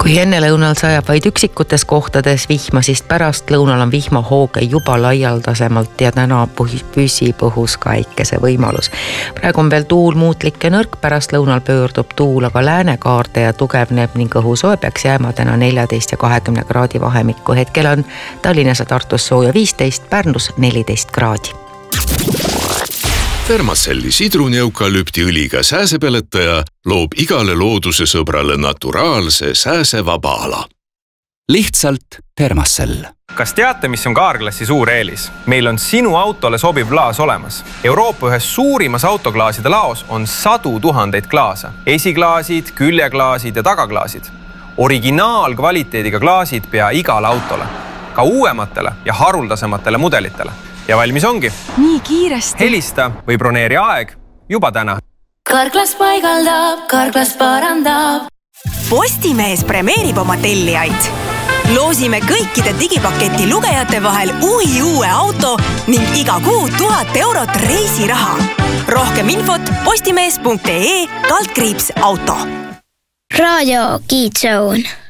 Kui enne lõunal sajab vaid üksikutes kohtades vihma, siis pärast lõunal on vihmahooge juba laialdasemalt ja täna püsib õhus ka äikese võimalus. Praegu on veel tuul muutlik ja nõrk, pärast lõunal pöördub tuul aga läänekaarde ja tugevneb ning õhusoe peaks jääma täna 14 ja 20 kraadi vahemikku. Hetkel on Tallinnas ja Tartus sooja 15, Pärnus 14 kraadi. Thermacelli sidruni-eukalüptiõliga sääsepeletaja loob igale looduse sõbrale naturaalse sääsevaba ala. Lihtsalt Thermacell. Kas teate, mis on Carglassi suur eelis? Meil on sinu autole sobiv klaas olemas. Euroopa ühes suurimas autoklaaside laos on 100 000 klaasa. Esiklaasid, küljeklaasid ja tagaklaasid. Originaalkvaliteediga klaasid pea igale autole. Ka uuematele ja haruldasematele mudelitele. Ja valmis ongi. Nii kiiresti. Helista või broneeri aeg juba täna. Carglass paigaldab, Carglass parandab. Postimees premeerib oma tellijaid. Loosime kõikide digipaketi lugejate vahel uue auto ning iga kuu 1000 eurot reisiraha. Rohkem infot postimees.ee/auto. Radio Kids Zone.